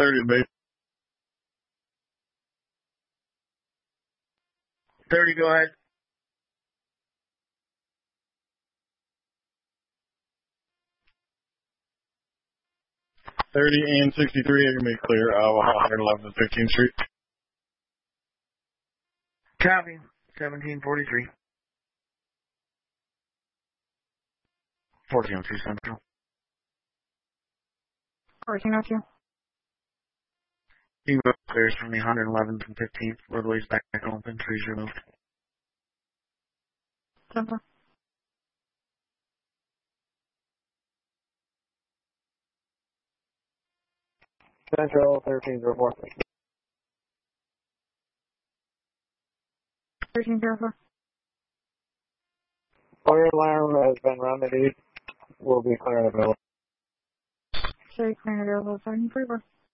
30, base. 30, go ahead. 30 and 63 are going to be clear of 111th and 15th Street. Copy. 1743. 1402 Central. 1402. You can go clears from the 111th and 15th. Roadways back open. Trees removed. Central. Central 1304. 1304. Fire alarm has been remedied. Will be clear and available. Clear and available. 734.